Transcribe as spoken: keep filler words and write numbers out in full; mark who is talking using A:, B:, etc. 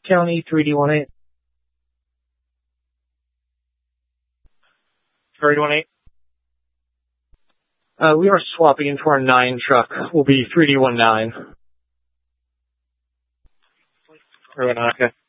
A: County, three D one eight.
B: three D one eight.
A: Uh, we are swapping into our nine truck. We'll be three D one nine.
B: three D one nine, okay.